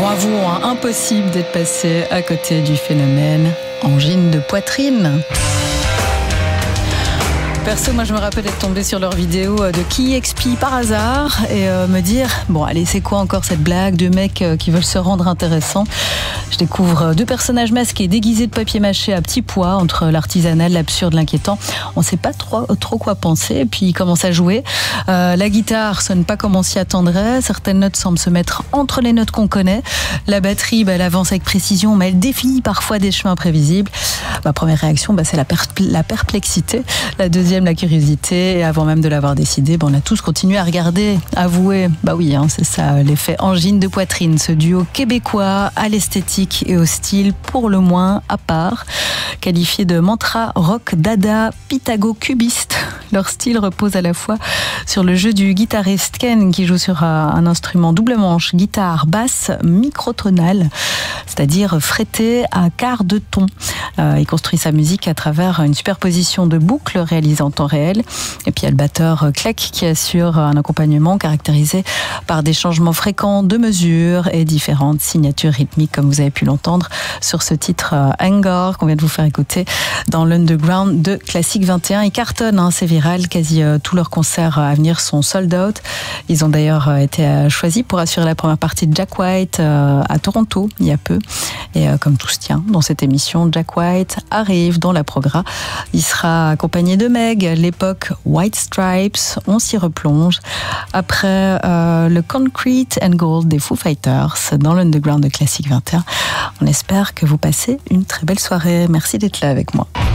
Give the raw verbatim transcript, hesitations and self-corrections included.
Bon, avouons, hein, impossible d'être passé à côté du phénomène angine de poitrine. Perso, moi je me rappelle être tombée sur leur vidéo de Key X P par hasard et euh, me dire, bon allez, c'est quoi encore cette blague de mecs euh, qui veulent se rendre intéressants. Je découvre deux personnages masqués déguisés de papier mâché à petits pois, entre l'artisanal, l'absurde, l'inquiétant. On ne sait pas trop, trop quoi penser, et puis ils commencent à jouer. Euh, la guitare sonne pas comme on s'y attendrait, certaines notes semblent se mettre entre les notes qu'on connaît. La batterie, bah, elle avance avec précision, mais elle définit parfois des chemins prévisibles. Ma première réaction, bah, c'est la, per- la perplexité. La deuxième, la curiosité, et avant même de l'avoir décidé, ben on a tous continué à regarder, avouer, bah oui, hein, c'est ça, l'effet angine de poitrine, ce duo québécois à l'esthétique et au style pour le moins à part, qualifié de mantra rock dada pythago-cubiste. Leur style repose à la fois sur le jeu du guitariste Ken qui joue sur un instrument double manche, guitare, basse, microtonale, c'est-à-dire frété à quart de ton. Euh, il construit sa musique à travers une superposition de boucles réalisées en temps réel. Et puis il y a le batteur Clec qui assure un accompagnement caractérisé par des changements fréquents de mesures et différentes signatures rythmiques, comme vous avez pu l'entendre sur ce titre Hangar qu'on vient de vous faire écouter dans l'underground de Classique vingt et un. Ils cartonnent, hein, c'est viral, quasi euh, tous leurs concerts à venir sont sold out. Ils ont d'ailleurs euh, été euh, choisis pour assurer la première partie de Jack White euh, à Toronto il y a peu. Et euh, comme tout se tient dans cette émission, Jack White arrive dans la progra. Il sera accompagné de Meg, l'époque White Stripes. On s'y replonge après euh, le Concrete and Gold des Foo Fighters dans l'underground de Classique vingt et un. On espère que vous passez une très belle soirée. Merci d'être là avec moi.